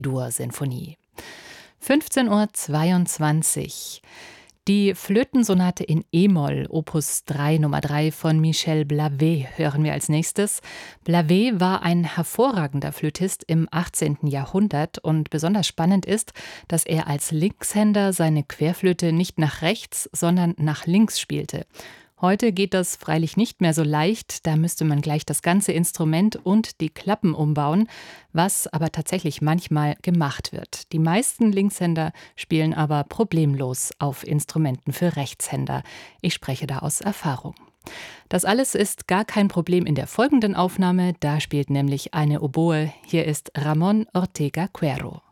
C-Dur-Sinfonie. 15:22 Uhr. Die Flötensonate in E-Moll, Opus 3 Nummer 3 von Michel Blavet hören wir als nächstes. Blavet war ein hervorragender Flötist im 18. Jahrhundert und besonders spannend ist, dass er als Linkshänder seine Querflöte nicht nach rechts, sondern nach links spielte. Heute geht das freilich nicht mehr so leicht, da müsste man gleich das ganze Instrument und die Klappen umbauen, was aber tatsächlich manchmal gemacht wird. Die meisten Linkshänder spielen aber problemlos auf Instrumenten für Rechtshänder. Ich spreche da aus Erfahrung. Das alles ist gar kein Problem in der folgenden Aufnahme, da spielt nämlich eine Oboe. Hier ist Ramón Ortega Cuero.